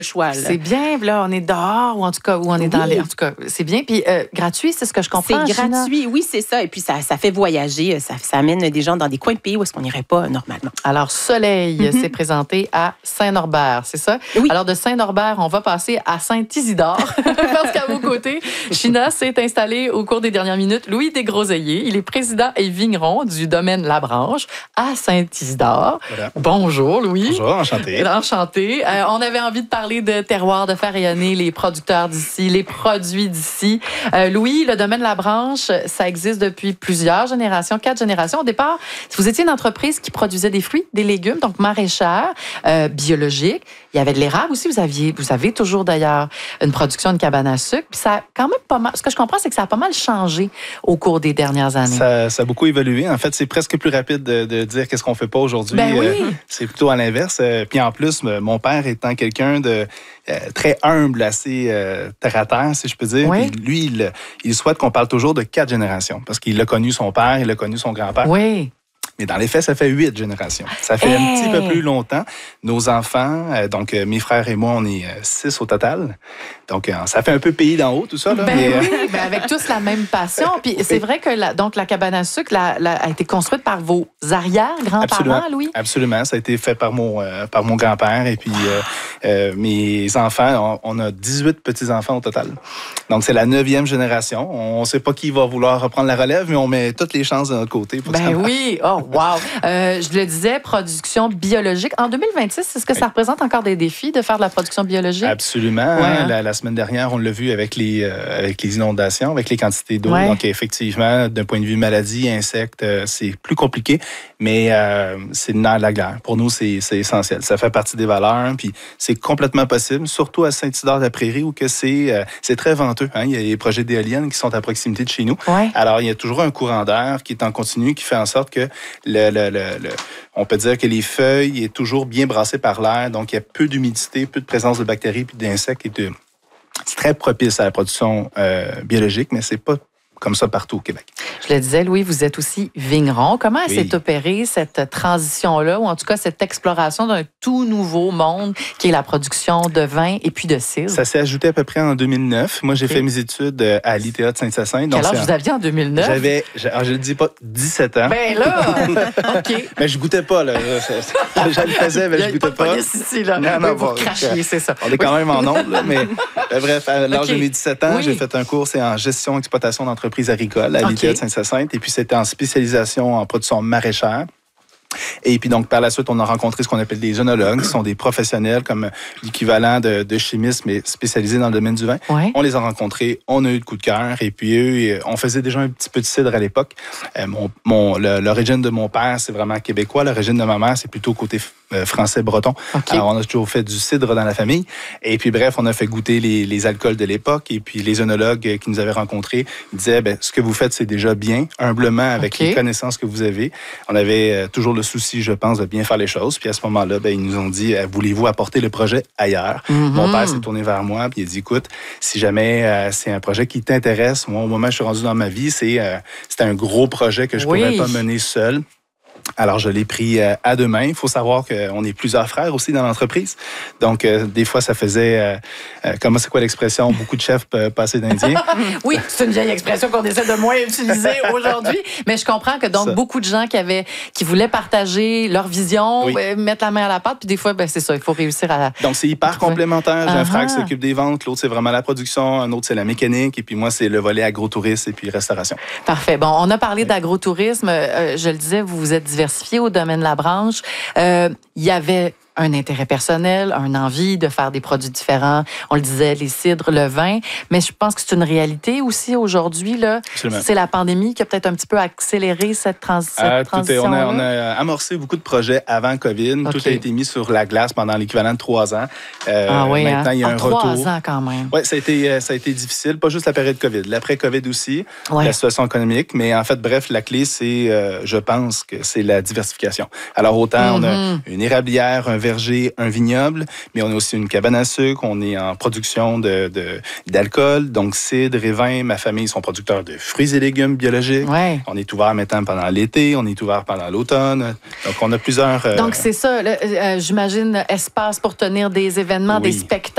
choix. C'est bien, là, on est dehors ou en tout cas, où on est dans les... En tout cas, c'est bien. Puis gratuit, c'est ce que je comprends. C'est gratuit, oui, c'est ça. Et puis, ça fait voyager. Ça amène des gens dans des coins de pays où est-ce qu'on n'irait pas normalement. Alors, Soleil s'est présenté à Saint-Norbert, c'est ça? Oui. Alors, de Saint-Norbert, on va passer à Saint-Isidore, parce qu'à vos côtés, China s'est installée au cours des dernières minutes. Louis Desgroseilliers, il est président et vigneron du domaine La Branche à Saint-Isidore. Voilà. Bonjour, Louis. Bonjour, enchanté. Enchanté. On avait envie de parler de terroir, de faire rayonner les producteurs d'ici, les produits d'ici. Louis, le domaine La Branche, ça existe depuis plusieurs générations, 4 générations. Au départ, vous étiez une entreprise qui produisait des fruits, des légumes, donc maraîchère, biologique. Il y avait de l'érable aussi. Vous avez toujours d'ailleurs une production de cabane à sucre. Puis ça a quand même pas mal. Ce que je comprends, c'est que ça a pas mal changé au cours des dernières années. Ça a beaucoup évolué. En fait, c'est presque plus rapide de dire qu'est-ce qu'on fait pas aujourd'hui. Ben oui. C'est plutôt à l'inverse. Puis en plus, mon père étant quelqu'un de très humble, assez terre à terre, si je peux dire. Oui. Puis lui, il souhaite qu'on parle toujours de 4 générations parce qu'il a connu son père, il a connu son grand-père. Oui. Mais dans les faits, ça fait 8 générations. Ça fait un petit peu plus longtemps. Nos enfants, donc mes frères et moi, on est 6 au total. Donc, ça fait un peu pays d'en haut, tout ça. Là, oui, mais avec tous la même passion. Puis c'est vrai que la cabane à sucre a été construite par vos arrière-grands-parents, Louis? Absolument. Ça a été fait par mon grand-père. Et puis, mes enfants, on a 18 petits-enfants au total. Donc, c'est la 9e génération. On ne sait pas qui va vouloir reprendre la relève, mais on met toutes les chances de notre côté pour que ça marche. Oui. Oh, wow. Je le disais, production biologique. En 2026, est-ce que ça représente encore des défis de faire de la production biologique? Absolument. Ouais. La semaine dernière, on l'a vu avec les inondations, avec les quantités d'eau. Ouais. Donc, effectivement, d'un point de vue maladie, insectes, c'est plus compliqué, mais c'est le nerf de la guerre. Pour nous, c'est essentiel. Ça fait partie des valeurs, puis c'est complètement possible, surtout à Saint-Isidore-de-la-Prairie, où que c'est très venteux. Hein? Il y a les projets d'éoliennes qui sont à proximité de chez nous. Ouais. Alors, il y a toujours un courant d'air qui est en continu, qui fait en sorte que on peut dire que les feuilles est toujours bien brassées par l'air, donc il y a peu d'humidité, peu de présence de bactéries puis d'insectes. C'est très propice à la production biologique, mais c'est pas comme ça partout au Québec. Je le disais, Louis, vous êtes aussi vigneron. Comment s'est opérée cette transition-là, ou en tout cas cette exploration d'un tout nouveau monde qui est la production de vin et puis de cidre? Ça s'est ajouté à peu près en 2009. Moi, j'ai fait mes études à l'ITA de Saint-Hyacinthe. Quel âge vous aviez en 2009? Je le dis pas, 17 ans. Ben là, OK. Mais je goûtais pas, là. Je le faisais, mais je goûtais pas. Il y a pas de police ici, là. Non, vous crachiez, c'est ça. On est quand même en ondes, là, mais bref, à l'âge de mes 17 ans, Oui. j'ai fait un cours, c'est en gestion exploitation d'entreprises agricoles à l'ITA de Saint-Hyacinthe. Et puis, c'était en spécialisation en production maraîchère. Et puis donc, par la suite, on a rencontré ce qu'on appelle des œnologues, qui sont des professionnels comme l'équivalent de chimistes, mais spécialisés dans le domaine du vin. Ouais. On les a rencontrés, on a eu le coup de cœur. Et puis eux, on faisait déjà un petit peu de cidre à l'époque. L'origine de mon père, c'est vraiment québécois. L'origine de ma mère, c'est plutôt côté français-breton. Okay. Alors, on a toujours fait du cidre dans la famille. Et puis bref, on a fait goûter les alcools de l'époque. Et puis les œnologues qui nous avaient rencontrés disaient, ce que vous faites, c'est déjà bien, humblement, avec les connaissances que vous avez. On avait toujours le souci, je pense, de bien faire les choses. Puis à ce moment-là, ils nous ont dit, voulez-vous apporter le projet ailleurs? Mon père s'est tourné vers moi, puis il a dit, écoute, si jamais c'est un projet qui t'intéresse, moi, au moment où je suis rendu dans ma vie, c'est un gros projet que je ne pourrais pas mener seul. Alors, je l'ai pris à deux mains. Il faut savoir qu'on est plusieurs frères aussi dans l'entreprise. Donc, des fois, ça faisait... comment c'est quoi l'expression? Beaucoup de chefs passer d'Indien. Oui, c'est une vieille expression qu'on essaie de moins utiliser aujourd'hui. Mais je comprends que donc beaucoup de gens qui voulaient partager leur vision, mettre la main à la pâte. Puis des fois, c'est ça, il faut réussir à... Donc, c'est hyper complémentaire. J'ai un frère qui s'occupe des ventes. L'autre, c'est vraiment la production. Un autre, c'est la mécanique. Et puis moi, c'est le volet agrotourisme et puis restauration. Parfait. Bon, on a parlé d'agrotourisme. Je le disais, vous vous êtes diversifié au domaine La Branche. Il y avait un intérêt personnel, une envie de faire des produits différents. On le disait, les cidres, le vin. Mais je pense que c'est une réalité aussi aujourd'hui. C'est la pandémie qui a peut-être un petit peu accéléré cette transition. On a amorcé beaucoup de projets avant COVID. Tout a été mis sur la glace pendant l'équivalent de 3 ans. Maintenant, il y a un retour. 3 ans quand même. Oui, ça a été difficile. Pas juste la période COVID. L'après-COVID aussi, la situation économique. Mais en fait, bref, la clé, c'est, je pense que c'est la diversification. Alors, autant on a une érablière, un verger, un vignoble, mais on a aussi une cabane à sucre, on est en production d'alcool, donc cidre et vin. Ma famille sont producteurs de fruits et légumes biologiques. Ouais. On est ouvert maintenant pendant l'été, on est ouvert pendant l'automne. Donc, on a plusieurs... Donc, c'est ça, j'imagine, espace pour tenir des événements, des spectacles.